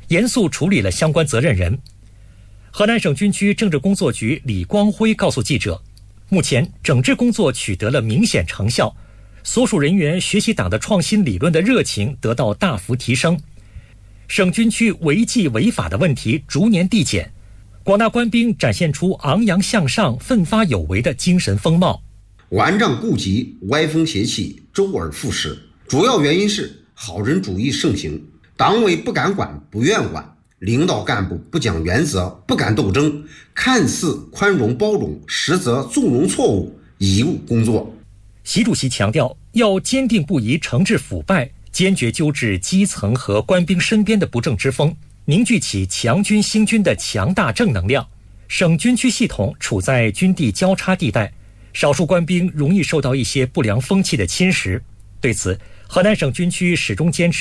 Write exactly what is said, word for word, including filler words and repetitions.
严肃处理了相关责任人。河南省军区政治工作局李光辉告诉记者，目前整治工作取得了明显成效，所属人员学习党的创新理论的热情得到大幅提升，省军区违纪违法的问题逐年递减，广大官兵展现出昂扬向上、奋发有为的精神风貌。 顽瘴痼疾、歪风邪气周而复始，主要原因是好人主义盛行，党委不敢管、不愿管，领导干部不讲原则、不敢斗争，看似宽容包容，实则纵容错误，贻误工作。 习主席强调，要坚定不移惩治腐败，坚决纠治基层和官兵身边的不正之风，凝聚起强军兴军的强大正能量。省军区系统处在军地交叉地带，少数官兵容易受到一些不良风气的侵蚀。对此，河南省军区始终坚持